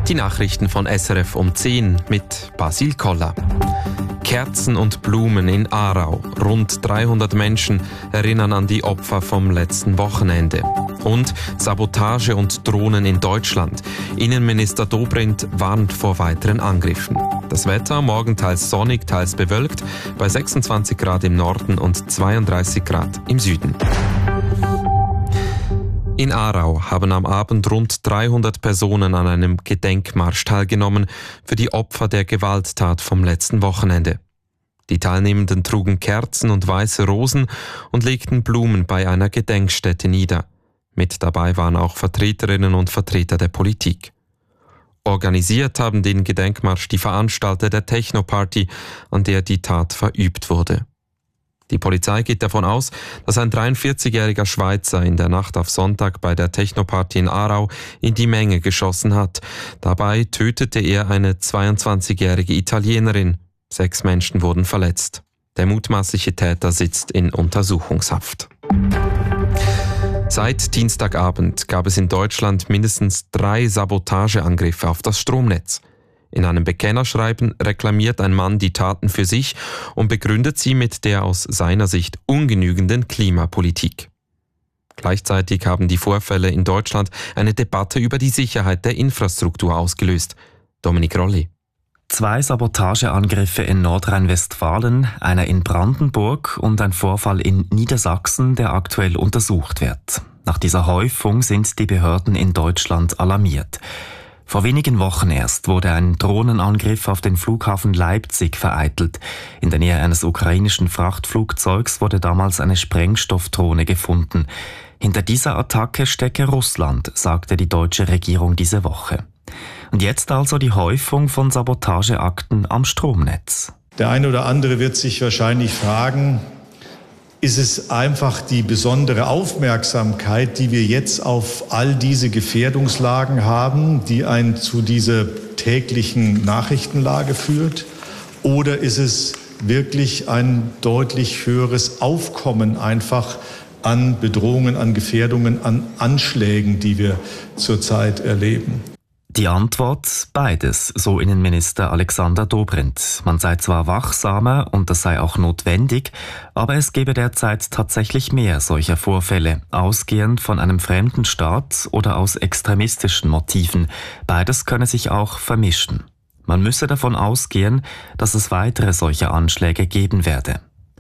Die Nachrichten von SRF um 10 mit Basil Koller. Kerzen und Blumen in Aarau. Rund 300 Menschen erinnern an die Opfer vom letzten Wochenende. Und Sabotage und Drohnen in Deutschland. Innenminister Dobrindt warnt vor weiteren Angriffen. Das Wetter morgen teils sonnig, teils bewölkt, bei 26 Grad im Norden und 32 Grad im Süden. In Aarau haben am Abend rund 300 Personen an einem Gedenkmarsch teilgenommen für die Opfer der Gewalttat vom letzten Wochenende. Die Teilnehmenden trugen Kerzen und weiße Rosen und legten Blumen bei einer Gedenkstätte nieder. Mit dabei waren auch Vertreterinnen und Vertreter der Politik. Organisiert haben den Gedenkmarsch die Veranstalter der Techno-Party, an der die Tat verübt wurde. Die Polizei geht davon aus, dass ein 43-jähriger Schweizer in der Nacht auf Sonntag bei der Techno-Party in Aarau in die Menge geschossen hat. Dabei tötete er eine 22-jährige Italienerin. 6 Menschen wurden verletzt. Der mutmaßliche Täter sitzt in Untersuchungshaft. Seit Dienstagabend gab es in Deutschland mindestens 3 Sabotageangriffe auf das Stromnetz. In einem Bekennerschreiben reklamiert ein Mann die Taten für sich und begründet sie mit der aus seiner Sicht ungenügenden Klimapolitik. Gleichzeitig haben die Vorfälle in Deutschland eine Debatte über die Sicherheit der Infrastruktur ausgelöst. Dominik Rolli. 2 Sabotageangriffe in Nordrhein-Westfalen, einer in Brandenburg und ein Vorfall in Niedersachsen, der aktuell untersucht wird. Nach dieser Häufung sind die Behörden in Deutschland alarmiert. Vor wenigen Wochen erst wurde ein Drohnenangriff auf den Flughafen Leipzig vereitelt. In der Nähe eines ukrainischen Frachtflugzeugs wurde damals eine Sprengstoffdrohne gefunden. Hinter dieser Attacke stecke Russland, sagte die deutsche Regierung diese Woche. Und jetzt also die Häufung von Sabotageakten am Stromnetz. Der eine oder andere wird sich wahrscheinlich fragen, ist es einfach die besondere Aufmerksamkeit, die wir jetzt auf all diese Gefährdungslagen haben, die einen zu dieser täglichen Nachrichtenlage führt? Oder ist es wirklich ein deutlich höheres Aufkommen einfach an Bedrohungen, an Gefährdungen, an Anschlägen, die wir zurzeit erleben? Die Antwort: beides, so Innenminister Alexander Dobrindt. Man sei zwar wachsamer und das sei auch notwendig, aber es gebe derzeit tatsächlich mehr solcher Vorfälle, ausgehend von einem fremden Staat oder aus extremistischen Motiven. Beides könne sich auch vermischen. Man müsse davon ausgehen, dass es weitere solche Anschläge geben werde.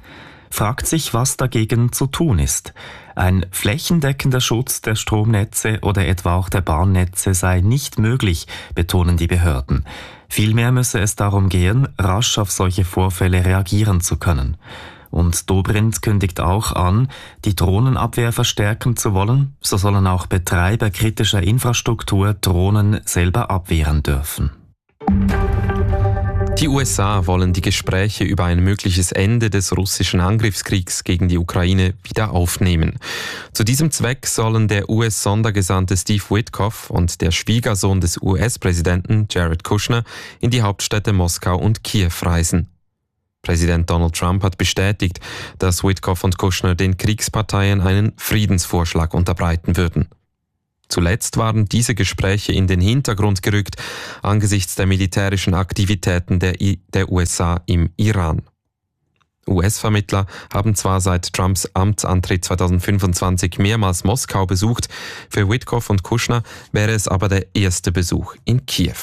Fragt sich, was dagegen zu tun ist. Ein flächendeckender Schutz der Stromnetze oder etwa auch der Bahnnetze sei nicht möglich, betonen die Behörden. Vielmehr müsse es darum gehen, rasch auf solche Vorfälle reagieren zu können. Und Dobrindt kündigt auch an, die Drohnenabwehr verstärken zu wollen, so sollen auch Betreiber kritischer Infrastruktur Drohnen selber abwehren dürfen. Die USA wollen die Gespräche über ein mögliches Ende des russischen Angriffskriegs gegen die Ukraine wieder aufnehmen. Zu diesem Zweck sollen der US-Sondergesandte Steve Witkoff und der Schwiegersohn des US-Präsidenten Jared Kushner in die Hauptstädte Moskau und Kiew reisen. Präsident Donald Trump hat bestätigt, dass Witkoff und Kushner den Kriegsparteien einen Friedensvorschlag unterbreiten würden. Zuletzt waren diese Gespräche in den Hintergrund gerückt angesichts der militärischen Aktivitäten der USA im Iran. US-Vermittler haben zwar seit Trumps Amtsantritt 2025 mehrmals Moskau besucht, für Witkoff und Kushner wäre es aber der erste Besuch in Kiew.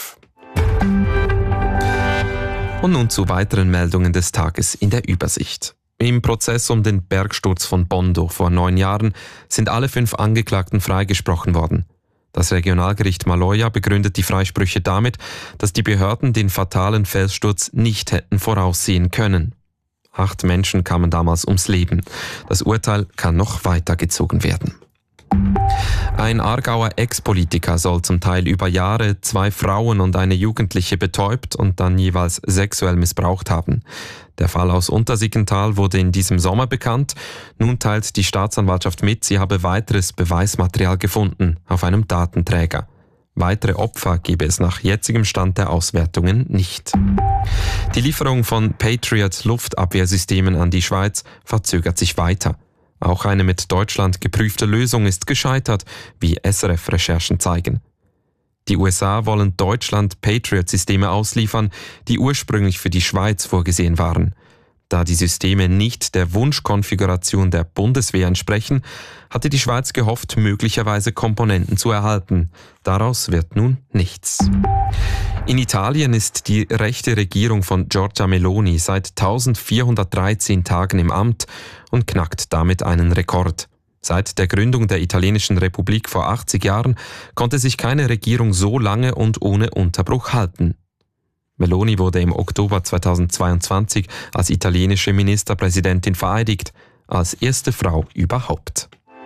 Und nun zu weiteren Meldungen des Tages in der Übersicht. Im Prozess um den Bergsturz von Bondo vor 9 Jahren sind alle 5 Angeklagten freigesprochen worden. Das Regionalgericht Maloja begründet die Freisprüche damit, dass die Behörden den fatalen Felssturz nicht hätten voraussehen können. 8 Menschen kamen damals ums Leben. Das Urteil kann noch weitergezogen werden. Ein Aargauer Ex-Politiker soll zum Teil über Jahre 2 Frauen und eine Jugendliche betäubt und dann jeweils sexuell missbraucht haben. Der Fall aus Untersiggenthal wurde in diesem Sommer bekannt. Nun teilt die Staatsanwaltschaft mit, sie habe weiteres Beweismaterial gefunden auf einem Datenträger. Weitere Opfer gebe es nach jetzigem Stand der Auswertungen nicht. Die Lieferung von Patriot-Luftabwehrsystemen an die Schweiz verzögert sich weiter. Auch eine mit Deutschland geprüfte Lösung ist gescheitert, wie SRF-Recherchen zeigen. Die USA wollen Deutschland Patriot-Systeme ausliefern, die ursprünglich für die Schweiz vorgesehen waren. Da die Systeme nicht der Wunschkonfiguration der Bundeswehr entsprechen, hatte die Schweiz gehofft, möglicherweise Komponenten zu erhalten. Daraus wird nun nichts. In Italien ist die rechte Regierung von Giorgia Meloni seit 1413 Tagen im Amt und knackt damit einen Rekord. Seit der Gründung der italienischen Republik vor 80 Jahren konnte sich keine Regierung so lange und ohne Unterbruch halten. Meloni wurde im Oktober 2022 als italienische Ministerpräsidentin vereidigt, als erste Frau überhaupt.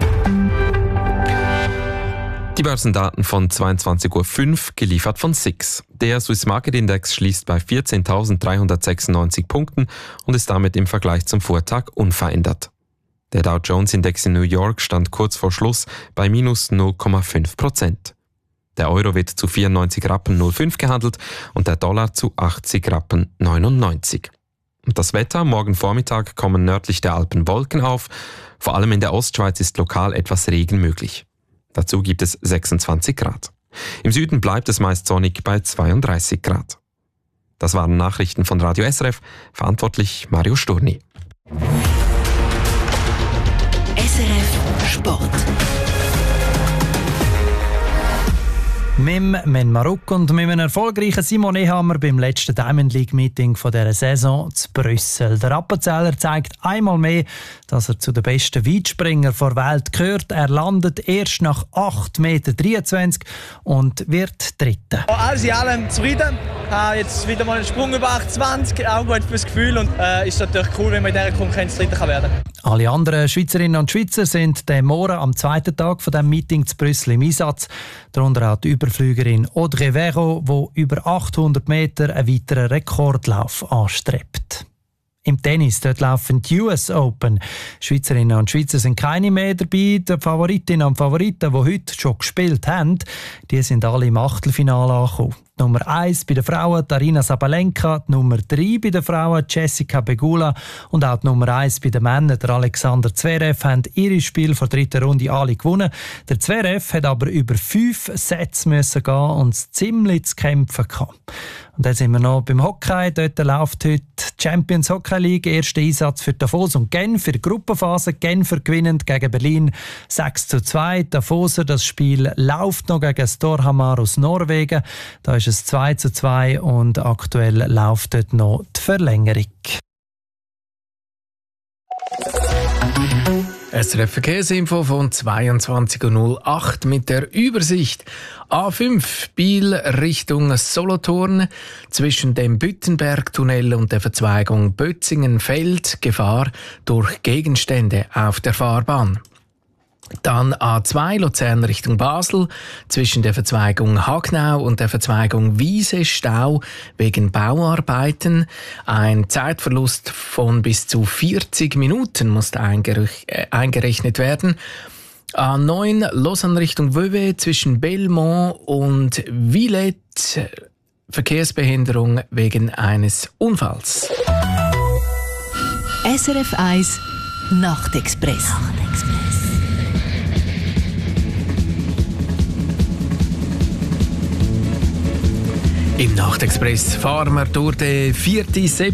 Die Börsendaten von 22.05 Uhr, geliefert von SIX. Der Swiss Market Index schließt bei 14.396 Punkten und ist damit im Vergleich zum Vortag unverändert. Der Dow Jones Index in New York stand kurz vor Schluss bei minus 0,5%. Der Euro wird zu 94,05 Rappen gehandelt und der Dollar zu 80,99 Rappen. Und das Wetter: Morgen Vormittag kommen nördlich der Alpen Wolken auf. Vor allem in der Ostschweiz ist lokal etwas Regen möglich. Dazu gibt es 26 Grad. Im Süden bleibt es meist sonnig bei 32 Grad. Das waren Nachrichten von Radio SRF, verantwortlich Mario Sturni. SRF Sport. Mit dem Marok und mit einem erfolgreichen Simon Ehammer beim letzten Diamond League Meeting von dieser Saison zu Brüssel. Der Appenzeller zeigt einmal mehr, dass er zu den besten Weitspringer der Welt gehört. Er landet erst nach 8,23 Meter und wird Dritter. Alles in allem zufrieden. Ich habe jetzt wieder mal einen Sprung über 8,20, auch gut fürs Gefühl, und ist natürlich cool, wenn man in dieser Konkurrenz Dritter werden kann. Alle anderen Schweizerinnen und Schweizer sind den Morgen am zweiten Tag von diesem Meeting zu Brüssel im Einsatz. Darunter auch die Überflügerin Audrey Vero, die über 800 Meter einen weiteren Rekordlauf anstrebt. Im Tennis, dort laufen die US Open. Schweizerinnen und Schweizer sind keine mehr dabei. Die Favoritinnen und Favoriten, die heute schon gespielt haben, die sind alle im Achtelfinale angekommen. Die Nummer 1 bei den Frauen, Aryna Sabalenka, die Nummer 3 bei den Frauen, Jessica Pegula, und auch die Nummer 1 bei den Männern, der Alexander Zverev, haben ihre Spiele vor der dritten Runde alle gewonnen. Der Zverev hat aber über 5 Sets müssen gehen und es ziemlich zu kämpfen gehabt. Und dann sind wir noch beim Hockey. Dort läuft heute die Champions Hockey League. Erster Einsatz für Davos und Genf für die Gruppenphase. Genfer gewinnend gegen Berlin 6:2. Davoser, das Spiel läuft noch gegen Storhamar aus Norwegen. Da ist es 2:2 und aktuell läuft dort noch die Verlängerung. SRF Verkehrsinfo von 22.08 mit der Übersicht. A5 Biel Richtung Solothurn zwischen dem Büttenbergtunnel und der Verzweigung Bötzingen-Feld Gefahr durch Gegenstände auf der Fahrbahn. Dann A2 Luzern Richtung Basel zwischen der Verzweigung Hagnau und der Verzweigung Wiese Stau wegen Bauarbeiten. Ein Zeitverlust von bis zu 40 Minuten muss eingerechnet werden. A9 Lausanne Richtung Vevey zwischen Belmont und Villette. Verkehrsbehinderung wegen eines Unfalls. SRF 1 Nachtexpress. Im Nachtexpress fahren wir durch den 4. September.